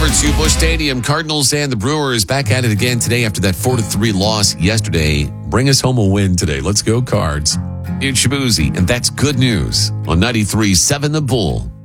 to Busch Stadium. Cardinals and the Brewers back at it again today after that 4-3 loss yesterday. Bring us home a win today. Let's go, Cards. It's Shabuzi, and that's good news on 93.7 The Bull.